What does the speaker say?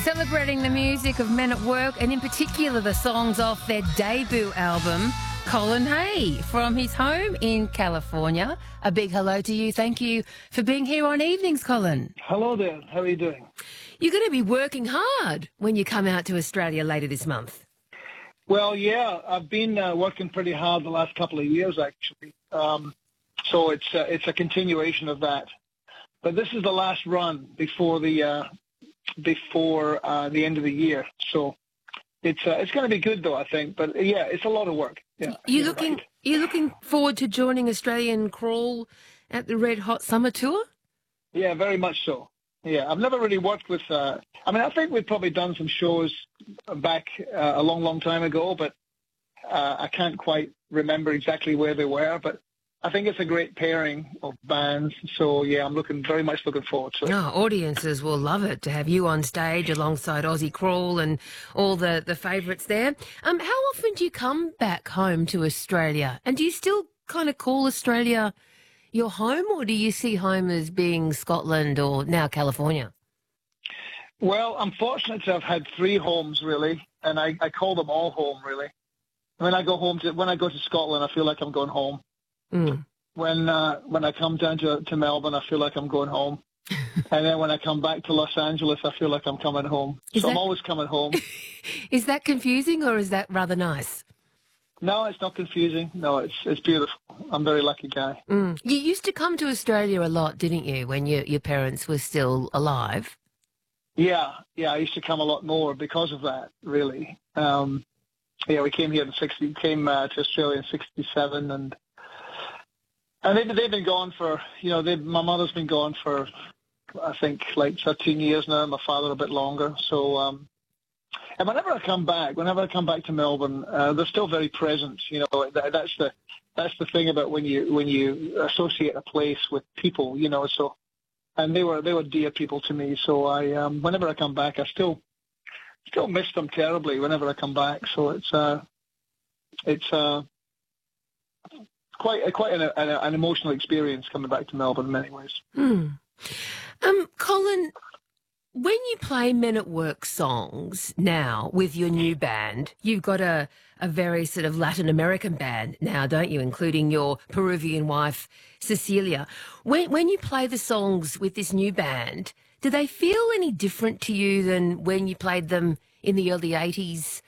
Celebrating the music of Men at Work, and in particular the songs off their debut album, Colin Hay, from his home in California. A big hello to you. Thank you for being here on Evenings, Colin. Hello there. How are you doing? You're going to be working hard when you come out to Australia later this month. Well, yeah, I've been working pretty hard the last couple of years, actually. So it's a continuation of that. But this is the last run before the end of the year. So it's going to be good, though, I think. But yeah, it's a lot of work. Yeah, you're looking forward to joining Australian Crawl at the Red Hot Summer Tour? Yeah, very much so. Yeah, I've never really worked with. I think we've probably done some shows back a long, long time ago, but I can't quite remember exactly where they were. But I think it's a great pairing of bands. So yeah, I'm very much looking forward to it. Oh, audiences will love it to have you on stage alongside Aussie Crawl and all the favourites there. How often do you come back home to Australia? And do you still kind of call Australia your home, or do you see home as being Scotland or now California? Well, I'm fortunate to have had 3 homes, really, and I call them all home, really. When I go to Scotland, I feel like I'm going home. Mm. When I come down to Melbourne, I feel like I'm going home. And then when I come back to Los Angeles, I feel like I'm coming home. I'm always coming home. Is that confusing, or is that rather nice? No, it's not confusing. No, it's beautiful. I'm a very lucky guy. Mm. You used to come to Australia a lot, didn't you, when your parents were still alive? Yeah, I used to come a lot more because of that, really. We came here to Australia in '67, and they've been gone for, my mother's been gone for, I think, like 13 years now. My father a bit longer. So, and whenever I come back to Melbourne, they're still very present. That's the thing about when you associate a place with people. So, and they were dear people to me. So whenever I come back, I still miss them terribly. Whenever I come back, so it's quite an emotional experience coming back to Melbourne in many ways. Colin, when you play Men at Work songs now with your new band, you've got a very sort of Latin American band now, don't you, including your Peruvian wife, Cecilia. When you play the songs with this new band, do they feel any different to you than when you played them in the early 80s